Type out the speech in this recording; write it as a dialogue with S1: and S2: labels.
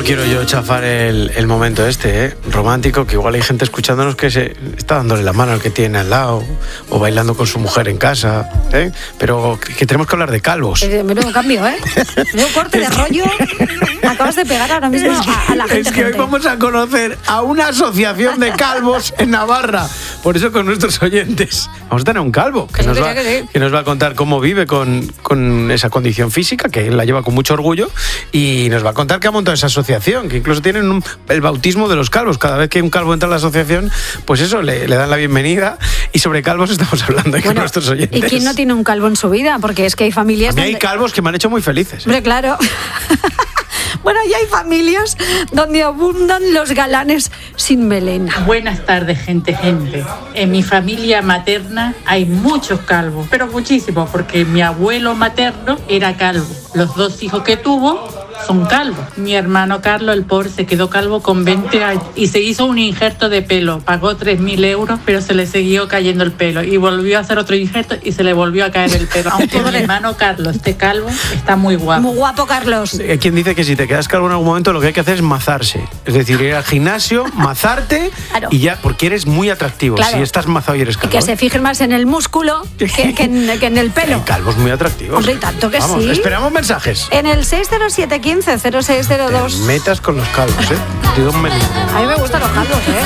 S1: No quiero yo chafar el momento romántico, que igual hay gente escuchándonos que se está dándole la mano al que tiene al lado o bailando con su mujer en casa, pero que tenemos que hablar de calvos.
S2: Menudo cambio, menudo corte de rollo. Acabas de pegar ahora mismo a la gente.
S1: Es que hoy vamos a conocer a una asociación de calvos en Navarra. Por eso con nuestros oyentes vamos a tener un calvo que nos va a contar cómo vive con esa condición física, que él la lleva con mucho orgullo, y nos va a contar que ha montado esa asociación, que incluso tienen el bautismo de los calvos. Cada vez que un calvo entra a la asociación, pues eso, le dan la bienvenida. Y sobre calvos estamos hablando con nuestros oyentes.
S2: ¿Y quién no tiene un calvo en su vida? Porque es que hay familias...
S1: Hay calvos que me han hecho muy felices.
S2: Hombre, claro. Bueno, y hay familias donde abundan los galanes sin melena.
S3: Buenas tardes, gente. En mi familia materna hay muchos calvos, pero muchísimos, porque mi abuelo materno era calvo. Los 2 hijos que tuvo son calvos. Mi hermano Carlos, el pobre, se quedó calvo con 20 años y se hizo un injerto de pelo. Pagó 3.000 euros, pero se le siguió cayendo el pelo. Y volvió a hacer otro injerto y se le volvió a caer el pelo. Aunque mi hermano Carlos esté calvo, está muy guapo.
S2: Muy guapo, Carlos.
S1: Hay quien dice que si te quedas calvo en algún momento, lo que hay que hacer es mazarse. Es decir, ir al gimnasio, mazarte, claro. Y ya, porque eres muy atractivo. Claro. Si estás mazado y eres calvo.
S2: Y que se fijen más en el músculo que en el pelo.
S1: El calvo es muy atractivo.
S2: Hombre, y tanto que
S1: vamos,
S2: sí.
S1: Esperamos mensajes.
S2: En el 60715-0602.
S1: Te metas con los calvos,
S2: A mí me gustan los calvos,